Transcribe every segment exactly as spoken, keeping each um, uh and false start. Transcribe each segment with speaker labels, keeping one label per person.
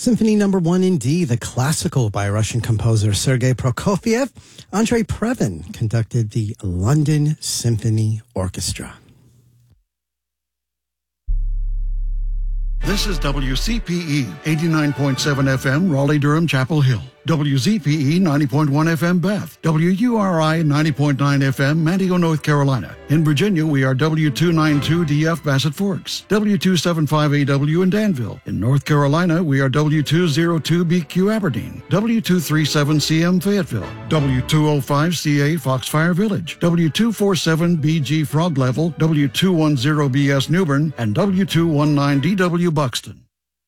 Speaker 1: Symphony Number One in D, the classical by Russian composer Sergei Prokofiev. Andrei Previn conducted the London Symphony Orchestra.
Speaker 2: This is W C P E, eighty-nine point seven F M, Raleigh-Durham, Chapel Hill. W Z P E, ninety point one F M, Bath. W U R I, ninety point nine F M, Manteo, North Carolina. In Virginia, we are W two ninety-two D F, Bassett Forks. W two seventy-five A W in Danville. In North Carolina, we are W two oh two B Q, Aberdeen. W two thirty-seven C M, Fayetteville. W two oh five C A, Foxfire Village. W two forty-seven B G, Frog Level. W two ten B S, Newbern. And W two nineteen D W, Buxton.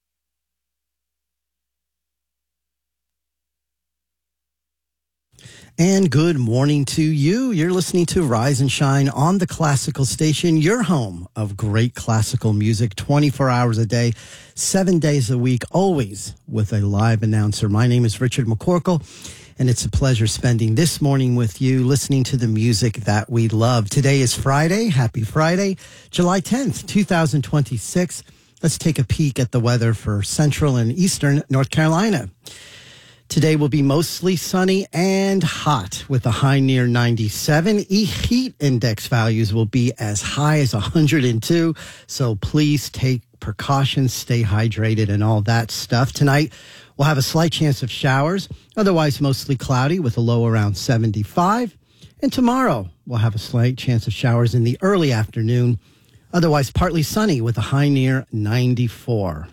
Speaker 1: And good morning to you. You're listening to Rise and Shine on the Classical Station, your home of great classical music, twenty-four hours a day, seven days a week, always with a live announcer. My name is Richard McCorkle, and it's a pleasure spending this morning with you, listening to the music that we love. Today is Friday. Happy Friday, July tenth, twenty twenty-six. Let's take a peek at the weather for central and eastern North Carolina. Today will be mostly sunny and hot with a high near ninety-seven. E-heat index values will be as high as one hundred two. So please take precautions, stay hydrated and all that stuff. Tonight, we'll have a slight chance of showers, otherwise mostly cloudy with a low around seventy-five. And tomorrow, we'll have a slight chance of showers in the early afternoon, otherwise partly sunny with a high near ninety-four.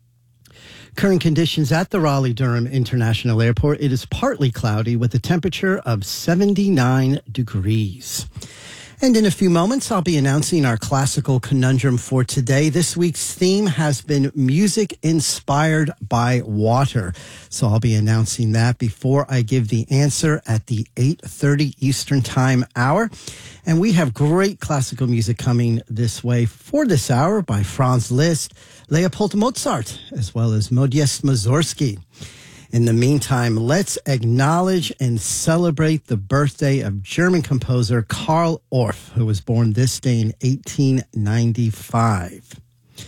Speaker 1: Current conditions at the Raleigh-Durham International Airport, it is partly cloudy with a temperature of seventy-nine degrees. And in a few moments, I'll be announcing our classical conundrum for today. This week's theme has been music inspired by water. So I'll be announcing that before I give the answer at the eight thirty Eastern Time hour. And we have great classical music coming this way for this hour by Franz Liszt, Leopold Mozart, as well as Modest Mussorgsky. In the meantime, let's acknowledge and celebrate the birthday of German composer Carl Orff, who was born this day in eighteen ninety-five.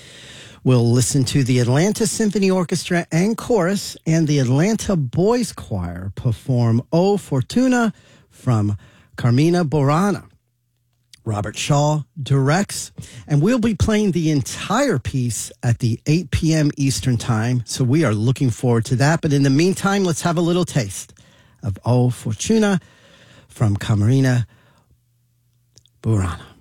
Speaker 1: We'll listen to the Atlanta Symphony Orchestra and Chorus and the Atlanta Boys Choir perform O Fortuna from Carmina Burana. Robert Shaw directs, and we'll be playing the entire piece at the eight p.m. Eastern Time, so we are looking forward to that. But in the meantime, let's have a little taste of O Fortuna from Carmina Burana.